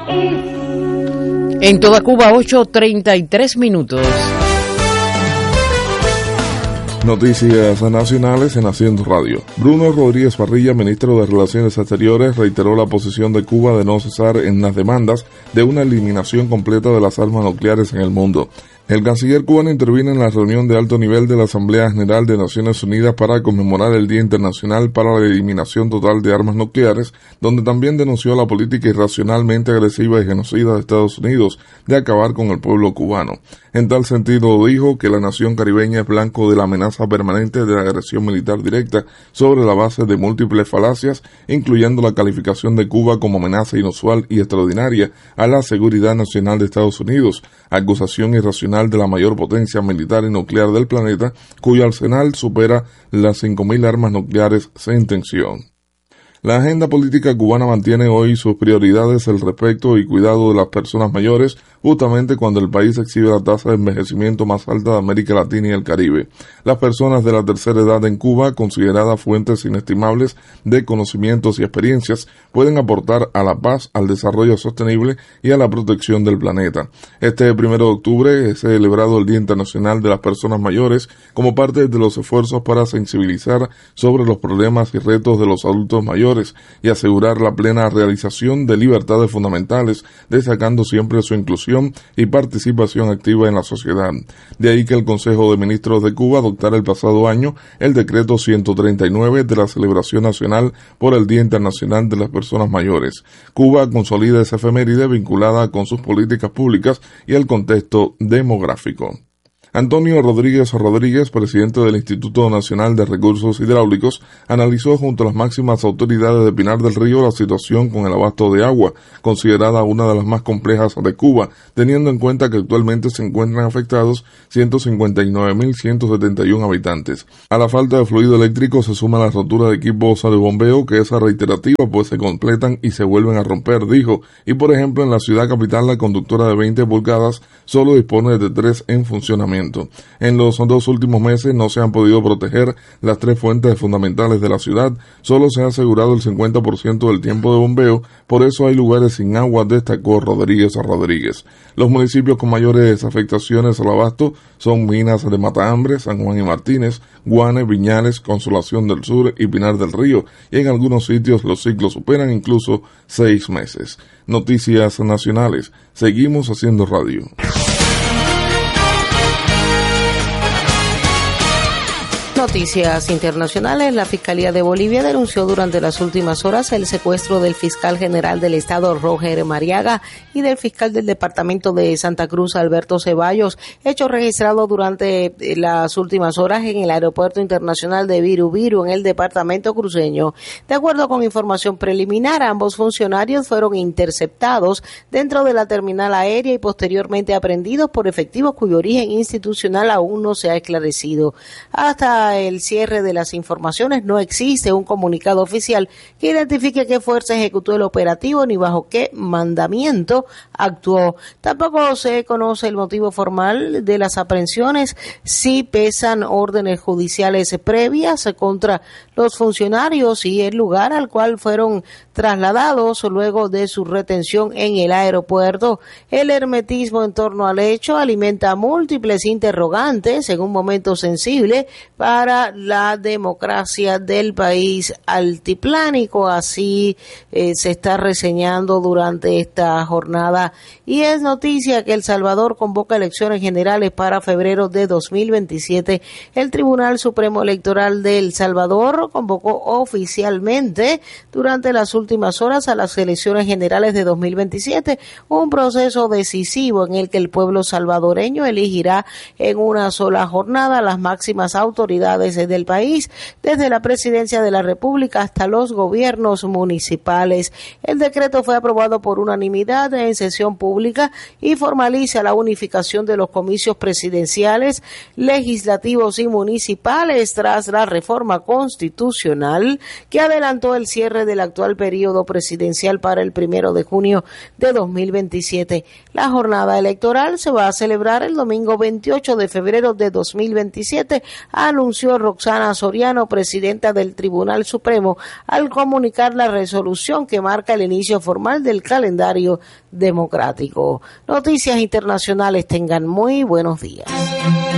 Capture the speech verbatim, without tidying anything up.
En toda Cuba, ocho treinta y tres minutos. Noticias nacionales en Haciendo Radio. Bruno Rodríguez Parrilla, ministro de Relaciones Exteriores, reiteró la posición de Cuba de no cesar en las demandas de una eliminación completa de las armas nucleares en el mundo. El canciller cubano intervino en la reunión de alto nivel de la Asamblea General de Naciones Unidas para conmemorar el Día Internacional para la Eliminación Total de Armas Nucleares, donde también denunció la política irracionalmente agresiva y genocida de Estados Unidos de acabar con el pueblo cubano. En tal sentido, dijo que la nación caribeña es blanco de la amenaza permanente de la agresión militar directa sobre la base de múltiples falacias, incluyendo la calificación de Cuba como amenaza inusual y extraordinaria a la seguridad nacional de Estados Unidos, acusación irracional de la mayor potencia militar y nuclear del planeta, cuyo arsenal supera las cinco mil armas nucleares sin tensión. La agenda política cubana mantiene hoy sus prioridades el respeto y cuidado de las personas mayores, justamente cuando el país exhibe la tasa de envejecimiento más alta de América Latina y el Caribe. Las personas de la tercera edad en Cuba, consideradas fuentes inestimables de conocimientos y experiencias, pueden aportar a la paz, al desarrollo sostenible y a la protección del planeta. Este primero de octubre es celebrado el Día Internacional de las Personas Mayores como parte de los esfuerzos para sensibilizar sobre los problemas y retos de los adultos mayores y asegurar la plena realización de libertades fundamentales, destacando siempre su inclusión y participación activa en la sociedad. De ahí que el Consejo de Ministros de Cuba adoptara el pasado año el decreto ciento treinta y nueve de la celebración nacional por el Día Internacional de las Personas Mayores. Cuba consolida esa efeméride vinculada con sus políticas públicas y el contexto demográfico. Antonio Rodríguez Rodríguez, presidente del Instituto Nacional de Recursos Hidráulicos, analizó junto a las máximas autoridades de Pinar del Río la situación con el abasto de agua, considerada una de las más complejas de Cuba, teniendo en cuenta que actualmente se encuentran afectados ciento cincuenta y nueve mil ciento setenta y uno habitantes. A la falta de fluido eléctrico se suma la rotura de equipos de bombeo, que es reiterativa, pues se completan y se vuelven a romper, dijo, y por ejemplo en la ciudad capital la conductora de veinte pulgadas solo dispone de tres en funcionamiento. En los dos últimos meses no se han podido proteger las tres fuentes fundamentales de la ciudad, solo se ha asegurado el cincuenta por ciento del tiempo de bombeo, por eso hay lugares sin agua, destacó Rodríguez Rodríguez. Los municipios con mayores afectaciones al abasto son Minas de Matahambre, San Juan y Martínez, Guane, Viñales, Consolación del Sur y Pinar del Río, y en algunos sitios los ciclos superan incluso seis meses. Noticias nacionales. Seguimos haciendo radio. Noticias internacionales. La Fiscalía de Bolivia denunció durante las últimas horas el secuestro del fiscal general del estado, Roger Mariaga, y del fiscal del departamento de Santa Cruz, Alberto Ceballos, hecho registrado durante las últimas horas en el aeropuerto internacional de Viru Viru, en el departamento cruceño. De acuerdo con información preliminar, ambos funcionarios fueron interceptados dentro de la terminal aérea y posteriormente aprehendidos por efectivos cuyo origen institucional aún no se ha esclarecido. Hasta el cierre de las informaciones no existe un comunicado oficial que identifique qué fuerza ejecutó el operativo ni bajo qué mandamiento actuó. Tampoco se conoce el motivo formal de las aprehensiones, si pesan órdenes judiciales previas contra los funcionarios y el lugar al cual fueron trasladados luego de su retención en el aeropuerto. El hermetismo en torno al hecho alimenta múltiples interrogantes en un momento sensible para la democracia del país altiplánico, así eh, se está reseñando durante esta jornada. Y es noticia que El Salvador convoca elecciones generales para febrero de dos mil veintisiete. El Tribunal Supremo Electoral de El Salvador convocó oficialmente durante las últimas horas a las elecciones generales de dos mil veintisiete, un proceso decisivo en el que el pueblo salvadoreño elegirá en una sola jornada las máximas autoridades del país, desde la presidencia de la República hasta los gobiernos municipales. El decreto fue aprobado por unanimidad en sesión pública y formaliza la unificación de los comicios presidenciales, legislativos y municipales tras la reforma constitucional Constitucional que adelantó el cierre del actual periodo presidencial para el primero de junio de dos mil veintisiete. La jornada electoral se va a celebrar el domingo veintiocho de febrero de dos mil veintisiete, anunció Roxana Soriano, presidenta del Tribunal Supremo, al comunicar la resolución que marca el inicio formal del calendario democrático. Noticias internacionales, tengan muy buenos días.